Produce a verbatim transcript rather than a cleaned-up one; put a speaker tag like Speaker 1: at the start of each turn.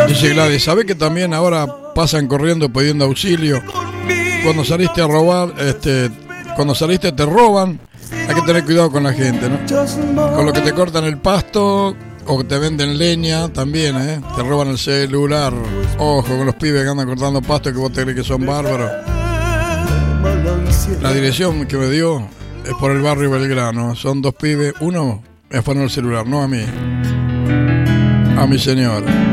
Speaker 1: Dice Gladys, ¿sabés que también ahora pasan corriendo pidiendo auxilio? Cuando saliste a robar, este, cuando saliste te roban. Hay que tener cuidado con la gente, ¿no? Con lo que te cortan el pasto o que te venden leña también, ¿eh? Te roban el celular. Ojo con los pibes que andan cortando pasto que vos te crees que son bárbaros. La dirección que me dio es por el barrio Belgrano. Son dos pibes. Uno me afanó el celular, no a mí. A mi señora.